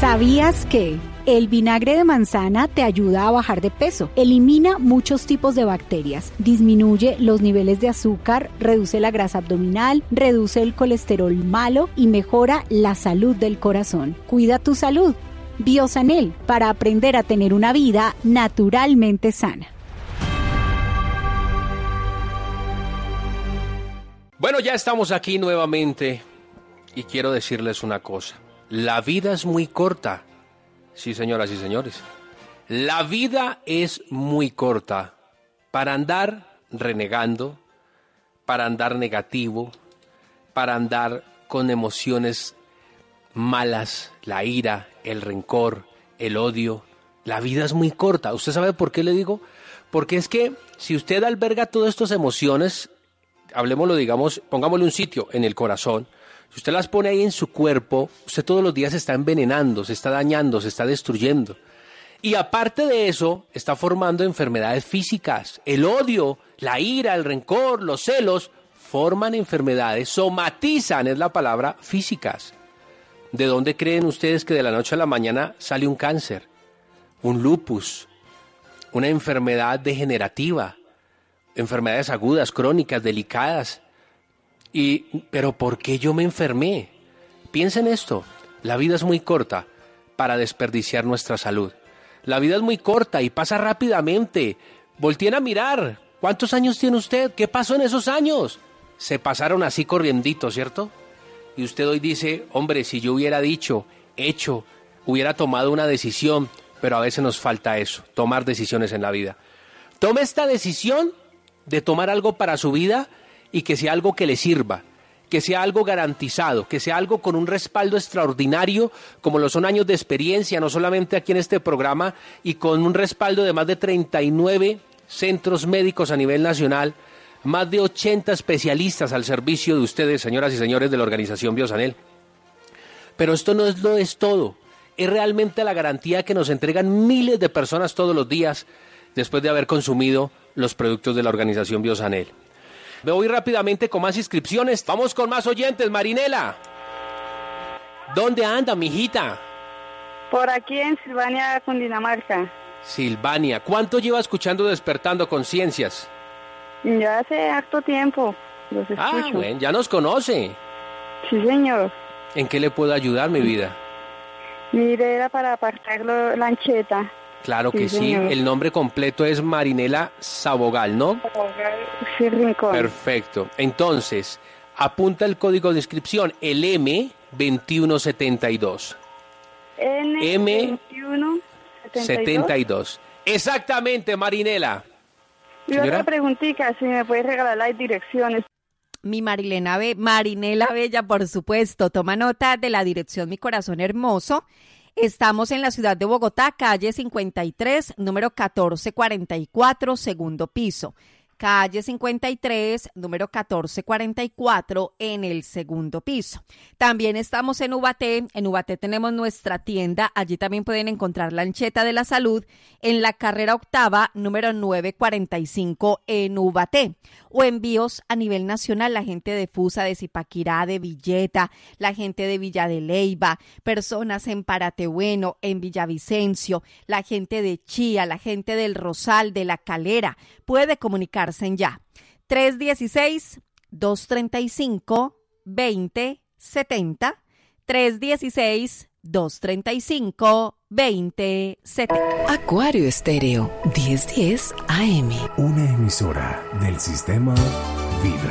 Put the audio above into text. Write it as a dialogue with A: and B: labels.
A: ¿Sabías que el vinagre de manzana te ayuda a bajar de peso? Elimina muchos tipos de bacterias, disminuye los niveles de azúcar, reduce la grasa abdominal, reduce el colesterol malo y mejora la salud del corazón. Cuida tu salud. Biosanel, para aprender a tener una vida naturalmente sana.
B: Bueno, ya estamos aquí nuevamente y quiero decirles una cosa. La vida es muy corta. Sí, señoras y señores. La vida es muy corta para andar renegando, para andar negativo, para andar con emociones malas, la ira, el rencor, el odio. La vida es muy corta. ¿Usted sabe por qué le digo? Porque es que si usted alberga todas estas emociones, hablemoslo, digamos, pongámosle un sitio en el corazón. Si usted las pone ahí en su cuerpo, usted todos los días se está envenenando, se está dañando, se está destruyendo. Y aparte de eso, está formando enfermedades físicas. El odio, la ira, el rencor, los celos, forman enfermedades, somatizan, es la palabra, físicas. ¿De dónde creen ustedes que de la noche a la mañana sale un cáncer, un lupus, una enfermedad degenerativa, enfermedades agudas, crónicas, delicadas? Pero ¿por qué yo me enfermé? Piensen esto, la vida es muy corta para desperdiciar nuestra salud. La vida es muy corta y pasa rápidamente. Volteen a mirar, ¿cuántos años tiene usted? ¿Qué pasó en esos años? Se pasaron así corriendito, ¿cierto? Y usted hoy dice, hombre, si yo hubiera dicho, hecho, hubiera tomado una decisión, pero a veces nos falta eso, tomar decisiones en la vida. Tome esta decisión de tomar algo para su vida y que sea algo que le sirva, que sea algo garantizado, que sea algo con un respaldo extraordinario, como lo son años de experiencia, no solamente aquí en este programa, y con un respaldo de más de 39 centros médicos a nivel nacional, más de 80 especialistas al servicio de ustedes, señoras y señores de la organización Biosanel. Pero esto no es todo, es realmente la garantía que nos entregan miles de personas todos los días después de haber consumido los productos de la organización Biosanel. Me voy rápidamente con más inscripciones. Vamos con más oyentes. Marinela, ¿dónde anda, mijita?
C: Por aquí en Silvania, Cundinamarca.
B: Silvania, ¿cuánto lleva escuchando Despertando Conciencias?
C: Ya hace harto tiempo los escucho.
B: Ah, bueno, ya nos conoce.
C: Sí, señor.
B: ¿En qué le puedo ayudar, mi vida?
C: Mire, era para apartar la ancheta.
B: Claro que sí, el nombre completo es Marinela Sabogal, ¿no?
C: Sí, Rincón.
B: Perfecto. Entonces, apunta el código de inscripción, el M2172. M2172. Exactamente, Marinela.
C: Y otra preguntita, si me puedes regalar las direcciones.
D: Mi Marinela Bella, por supuesto. Toma nota de la dirección Mi Corazón Hermoso. Estamos en la ciudad de Bogotá, calle 53, número 1444, segundo piso. Calle 53, número 1444, en el segundo piso. También estamos en Ubaté. En Ubaté tenemos nuestra tienda. Allí también pueden encontrar la ancheta de la salud en la carrera octava, número 945, en Ubaté. O envíos a nivel nacional, la gente de Fusa, de Zipaquirá, de Villeta, la gente de Villa de Leyva, personas en Paratebueno, en Villavicencio, la gente de Chía, la gente del Rosal, de La Calera. Puede comunicarse ya. 316-235-2070. 316-235-2070.
E: Acuario Estéreo, 1010 AM.
F: Una emisora del sistema Vibra.